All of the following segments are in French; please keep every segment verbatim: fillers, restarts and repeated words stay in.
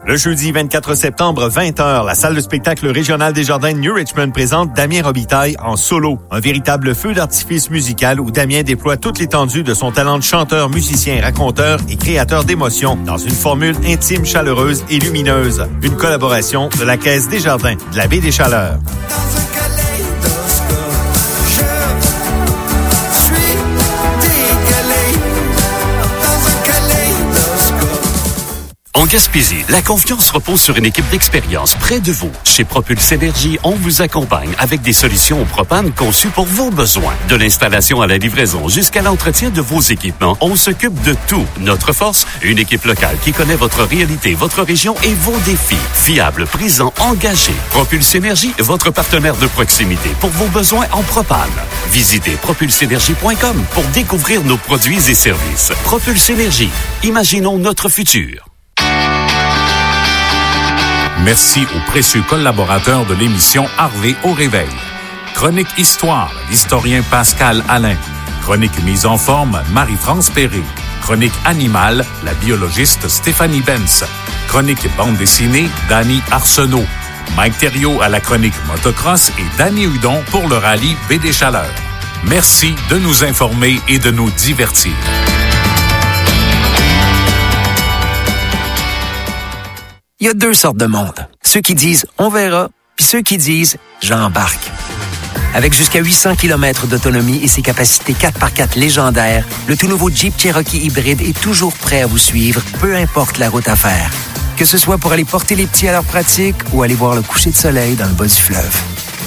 Le jeudi vingt-quatre septembre, vingt heures, la salle de spectacle régionale des Jardins de New Richmond présente Damien Robitaille en solo. Un véritable feu d'artifice musical où Damien déploie toute l'étendue de son talent de chanteur, musicien, raconteur et créateur d'émotions dans une formule intime, chaleureuse et lumineuse. Une collaboration de la Caisse des Jardins de la Baie des Chaleurs. En Gaspésie, la confiance repose sur une équipe d'expérience près de vous. Chez Propulse Énergie, on vous accompagne avec des solutions au propane conçues pour vos besoins. De l'installation à la livraison jusqu'à l'entretien de vos équipements, on s'occupe de tout. Notre force, une équipe locale qui connaît votre réalité, votre région et vos défis. Fiable, présent, engagé. Propulse Énergie, votre partenaire de proximité pour vos besoins en propane. Visitez propulse énergie point com pour découvrir nos produits et services. Propulse Énergie, imaginons notre futur. Merci aux précieux collaborateurs de l'émission Harvey au réveil. Chronique Histoire, l'historien Pascal Alain. Chronique Mise en forme, Marie-France Perré. Chronique Animale, la biologiste Stéphanie Benz. Chronique Bande dessinée, Danny Arsenault. Mike Thériault à la chronique Motocross et Danny Hudon pour le rallye Baie des Chaleurs. Merci de nous informer et de nous divertir. Il y a deux sortes de monde. Ceux qui disent « on verra », puis ceux qui disent « j'embarque ». Avec jusqu'à huit cents kilomètres d'autonomie et ses capacités quatre par quatre légendaires, le tout nouveau Jeep Cherokee hybride est toujours prêt à vous suivre, peu importe la route à faire. Que ce soit pour aller porter les petits à leur pratique ou aller voir le coucher de soleil dans le bas du fleuve.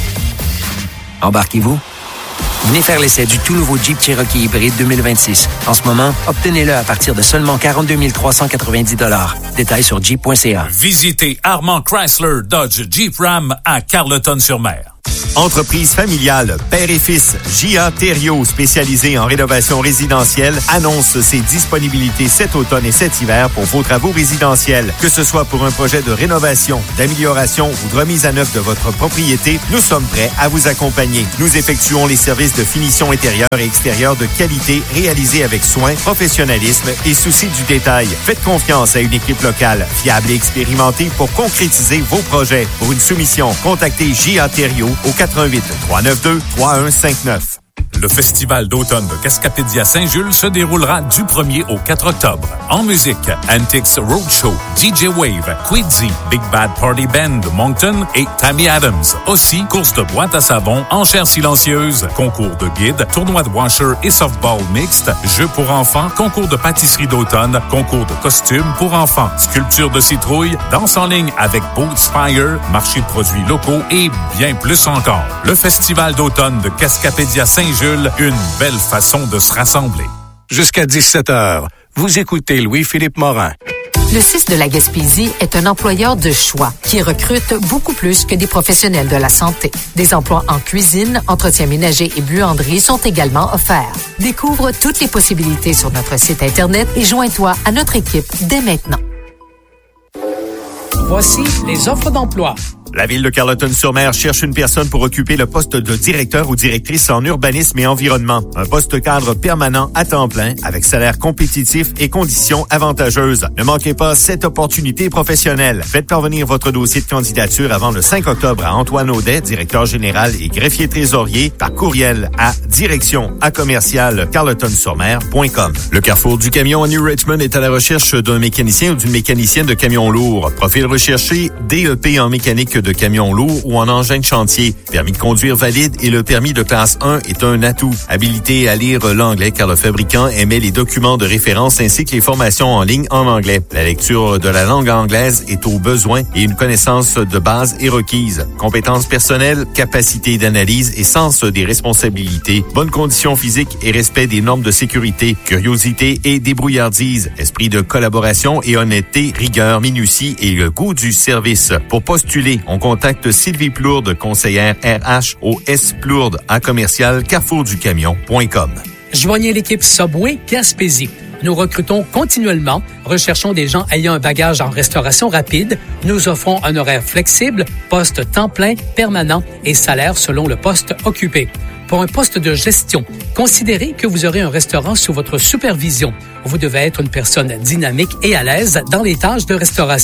Embarquez-vous? Venez faire l'essai du tout nouveau Jeep Cherokee hybride deux mille vingt-six. En ce moment, obtenez-le à partir de seulement quarante-deux mille trois cent quatre-vingt-dix dollars. Détails sur jeep point c a. Visitez Armand Chrysler Dodge Jeep Ram à Carleton-sur-Mer. Entreprise familiale, père et fils, J A Thériault, spécialisé en rénovation résidentielle, annonce ses disponibilités cet automne et cet hiver pour vos travaux résidentiels. Que ce soit pour un projet de rénovation, d'amélioration ou de remise à neuf de votre propriété, nous sommes prêts à vous accompagner. Nous effectuons les services de finition intérieure et extérieure de qualité réalisés avec soin, professionnalisme et souci du détail. Faites confiance à une équipe locale, fiable et expérimentée pour concrétiser vos projets. Pour une soumission, contactez J A Thériault au quatre-vingt-huit trois neuf deux trois un cinq neuf. Le festival d'automne de Cascapédia Saint-Jules se déroulera du premier au quatre octobre. En musique, Antiques Roadshow, D J Wave, Quidzy, Big Bad Party Band de Moncton et Tammy Adams. Aussi, course de boîte à savon, enchères silencieuses, concours de guide, tournoi de washer et softball mixte, jeux pour enfants, concours de pâtisserie d'automne, concours de costumes pour enfants, sculpture de citrouille, danse en ligne avec Boatspire, marché de produits locaux et bien plus encore. Le festival d'automne de Cascapédia Saint-Jules, une belle façon de se rassembler. Jusqu'à dix-sept heures, vous écoutez Louis-Philippe Morin. Le C I S de la Gaspésie est un employeur de choix qui recrute beaucoup plus que des professionnels de la santé. Des emplois en cuisine, entretien ménager et buanderie sont également offerts. Découvre toutes les possibilités sur notre site Internet et joins-toi à notre équipe dès maintenant. Voici les offres d'emploi. La ville de Carleton-sur-Mer cherche une personne pour occuper le poste de directeur ou directrice en urbanisme et environnement. Un poste cadre permanent à temps plein avec salaire compétitif et conditions avantageuses. Ne manquez pas cette opportunité professionnelle. Faites parvenir votre dossier de candidature avant le cinq octobre à Antoine Audet, directeur général et greffier trésorier, par courriel à direction à commercial carleton sur mer point com. Le Carrefour du camion à New Richmond est à la recherche d'un mécanicien ou d'une mécanicienne de camion lourd. Profil recherché, D E P en mécanique de camion lourd ou en engin de chantier. Permis de conduire valide et le permis de classe un est un atout. Habilité à lire l'anglais car le fabricant émet les documents de référence ainsi que les formations en ligne en anglais. La lecture de la langue anglaise est au besoin et une connaissance de base est requise. Compétences personnelles, capacité d'analyse et sens des responsabilités, bonnes conditions physiques et respect des normes de sécurité, curiosité et débrouillardise, esprit de collaboration et honnêteté, rigueur, minutie et le goût du service. Pour postuler, on contacte Sylvie Plourde, conseillère R H au S Plourde à commercial carrefour du camion point com. Joignez l'équipe Subway Gaspésie. Nous recrutons continuellement, recherchons des gens ayant un bagage en restauration rapide. Nous offrons un horaire flexible, poste temps plein, permanent et salaire selon le poste occupé. Pour un poste de gestion, considérez que vous aurez un restaurant sous votre supervision. Vous devez être une personne dynamique et à l'aise dans les tâches de restauration.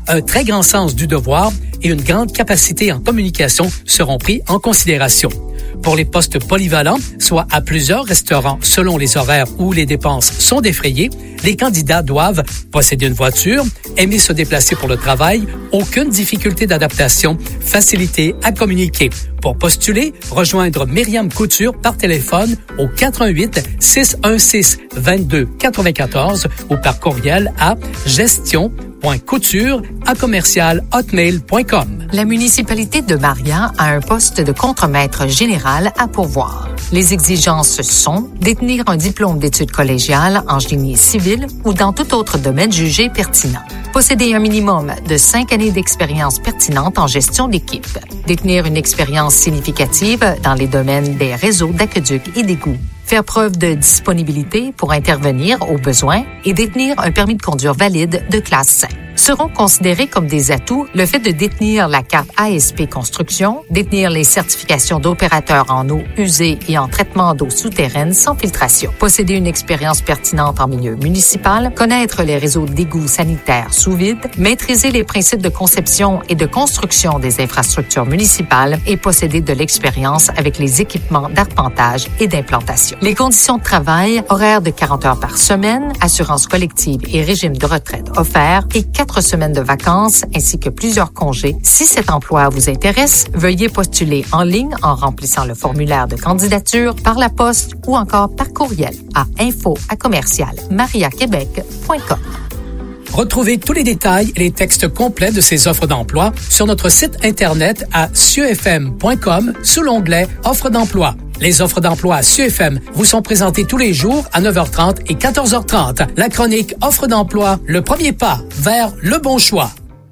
un très grand sens du devoir et une grande capacité en communication seront pris en considération. Pour les postes polyvalents, soit à plusieurs restaurants selon les horaires où les dépenses sont défrayées, les candidats doivent posséder une voiture, aimer se déplacer pour le travail, aucune difficulté d'adaptation, facilité à communiquer. Pour postuler, rejoindre Myriam Couture par téléphone au quatre un huit, six un six, deux deux quatre quatre ou par courriel à gestion.couture à commercial hotmail point com. La municipalité de Maria a un poste de contremaître général à pourvoir. Les exigences sont détenir un diplôme d'études collégiales en génie civil ou dans tout autre domaine jugé pertinent. Posséder un minimum de cinq années d'expérience pertinente en gestion d'équipe. Détenir une expérience significative dans les domaines des réseaux d'aqueducs et d'égouts. Faire preuve de disponibilité pour intervenir au besoin et détenir un permis de conduire valide de classe cinq. Seront considérés comme des atouts le fait de détenir la carte A S P Construction, détenir les certifications d'opérateur en eau usée et en traitement d'eau souterraine sans filtration, posséder une expérience pertinente en milieu municipal, connaître les réseaux d'égouts sanitaires sous vide, maîtriser les principes de conception et de construction des infrastructures municipales et posséder de l'expérience avec les équipements d'arpentage et d'implantation. Les conditions de travail, horaires de quarante heures par semaine, assurance collective et régime de retraite offert et quatre semaines de vacances ainsi que plusieurs congés. Si cet emploi vous intéresse, veuillez postuler en ligne en remplissant le formulaire de candidature par la poste ou encore par courriel à info à commercial mariaquebec point com. Retrouvez tous les détails et les textes complets de ces offres d'emploi sur notre site Internet à sieu f m point com sous l'onglet « Offres d'emploi ». Les offres d'emploi à Sieu F M vous sont présentées tous les jours à neuf heures trente et quatorze heures trente. La chronique Offres d'emploi, le premier pas vers le bon choix.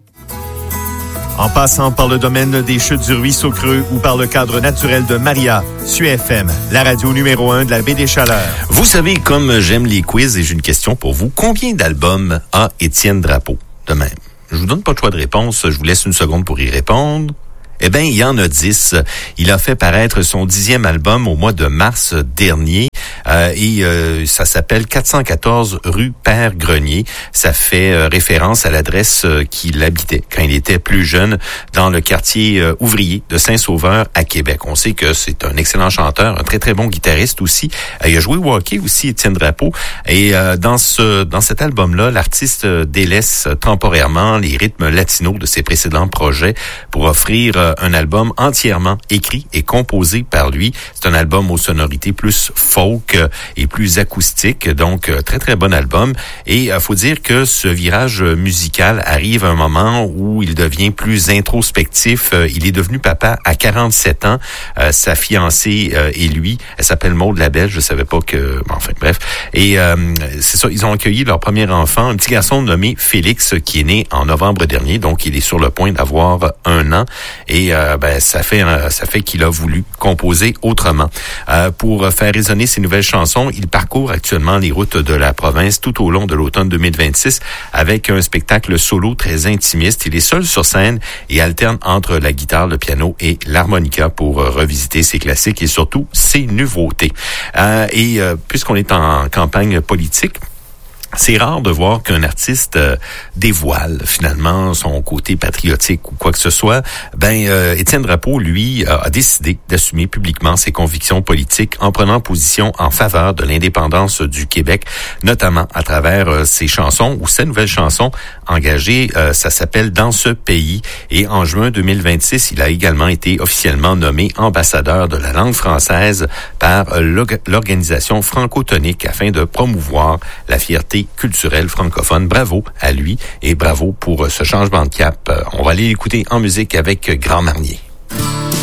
En passant par le domaine des chutes du Ruisseau Creux ou par le cadre naturel de Maria, Sieu F M, la radio numéro un de la baie des Chaleurs. Vous savez, comme j'aime les quiz, et j'ai une question pour vous. Combien d'albums a Étienne Drapeau? De même. Je vous donne pas de choix de réponse, je vous laisse une seconde pour y répondre. Eh bien, il y en a dix. Il a fait paraître son dixième album au mois de mars dernier. Euh, et euh, ça s'appelle quatre cent quatorze rue Père Grenier. Ça fait euh, référence à l'adresse euh, qu'il habitait quand il était plus jeune dans le quartier euh, ouvrier de Saint-Sauveur à Québec. On sait que c'est un excellent chanteur, un très très bon guitariste aussi. Euh, il a joué au hockey aussi, Étienne Drapeau. Et euh, dans ce dans cet album-là, l'artiste délaisse temporairement les rythmes latinos de ses précédents projets pour offrir euh, un album entièrement écrit et composé par lui. C'est un album aux sonorités plus folk et plus acoustique, donc très très bon album. Et il faut dire que ce virage musical arrive à un moment où il devient plus introspectif. Il est devenu papa à quarante-sept ans. Euh, sa fiancée euh, et lui, elle s'appelle Maude Labelle, je savais pas que... Bon, enfin bref. Et euh, c'est ça, ils ont accueilli leur premier enfant, un petit garçon nommé Félix, qui est né en novembre dernier, donc il est sur le point d'avoir un an. Et euh, ben ça fait euh, ça fait qu'il a voulu composer autrement. Euh, pour faire résonner ses nouvelles chansons, il parcourt actuellement les routes de la province tout au long de l'automne deux mille vingt-six avec un spectacle solo très intimiste. Il est seul sur scène et alterne entre la guitare, le piano et l'harmonica pour revisiter ses classiques et surtout ses nouveautés. Euh, et euh, puisqu'on est en campagne politique, c'est rare de voir qu'un artiste euh, dévoile finalement son côté patriotique ou quoi que ce soit. Ben, euh, Étienne Drapeau, lui, euh, a décidé d'assumer publiquement ses convictions politiques en prenant position en faveur de l'indépendance du Québec, notamment à travers euh, ses chansons ou ses nouvelles chansons engagées. Euh, ça s'appelle « Dans ce pays ». Et en juin deux mille vingt-six, il a également été officiellement nommé ambassadeur de la langue française par euh, l'organisation francotonique afin de promouvoir la fierté culturelle francophone. Bravo à lui et bravo pour ce changement de cap. On va aller l'écouter en musique avec Grand Marnier.